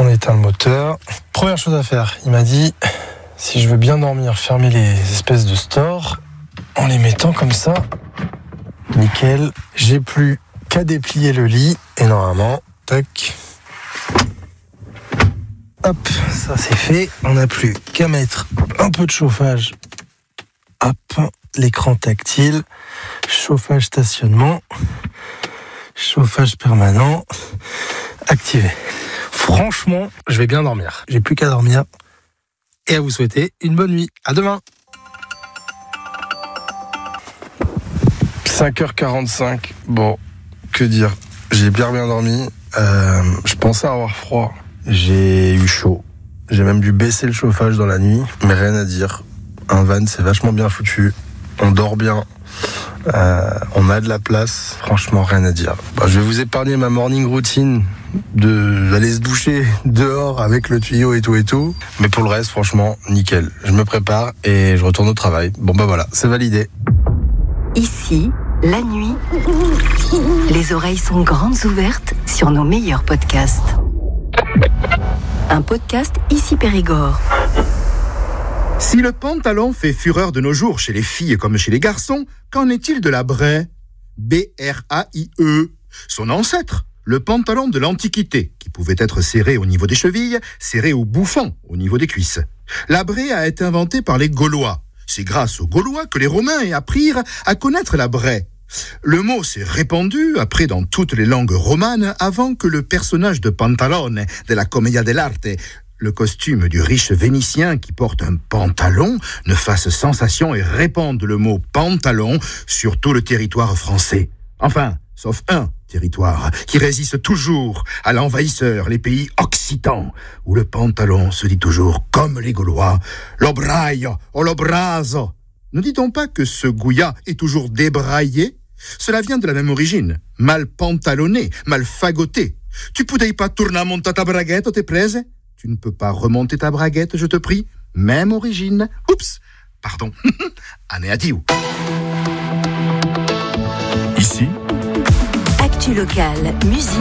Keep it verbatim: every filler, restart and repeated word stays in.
on éteint le moteur. Première chose à faire, il m'a dit, si je veux bien dormir, fermer les espèces de stores en les mettant comme ça. Nickel. J'ai plus qu'à déplier le lit et normalement, tac. Hop, ça c'est fait. On n'a plus qu'à mettre un peu de chauffage. Hop, l'écran tactile, chauffage stationnement, chauffage permanent, activé. Franchement, je vais bien dormir. J'ai plus qu'à dormir et à vous souhaiter une bonne nuit. À demain. cinq heures quarante-cinq. Bon, que dire. J'ai bien bien dormi. Euh, je pensais avoir froid. J'ai eu chaud. J'ai même dû baisser le chauffage dans la nuit. Mais rien à dire. Un van, c'est vachement bien foutu. On dort bien. Euh, on a de la place. Franchement, rien à dire. Bah, je vais vous épargner ma morning routine de d'aller se doucher dehors avec le tuyau et tout et tout. Mais pour le reste, franchement, nickel. Je me prépare et je retourne au travail. Bon bah voilà, c'est validé. Ici, la nuit, les oreilles sont grandes ouvertes sur nos meilleurs podcasts. Un podcast Ici Périgord. Si le pantalon fait fureur de nos jours chez les filles comme chez les garçons, qu'en est-il de la braie ? B R A I E. Son ancêtre, le pantalon de l'Antiquité, qui pouvait être serré au niveau des chevilles, serré au bouffon au niveau des cuisses. La braie a été inventée par les Gaulois. C'est grâce aux Gaulois que les Romains apprirent à connaître la braie. Le mot s'est répandu après dans toutes les langues romanes avant que le personnage de Pantalone de la Commedia dell'arte, le costume du riche Vénitien qui porte un pantalon, ne fasse sensation et répande le mot pantalon sur tout le territoire français. Enfin, sauf un territoire qui résiste toujours à l'envahisseur, les pays occitans, où le pantalon se dit toujours, comme les Gaulois, l'obraio o l'obraso. Ne dit-on pas que ce gouillat est toujours débraillé ? Cela vient de la même origine, mal pantalonné, mal fagoté. Tu poudei pas tourner monter ta braguette, t'es plaise ? Tu ne peux pas remonter ta braguette, je te prie. Même origine. Oups, pardon. Année à Diou. Ici. Actu locale, musique.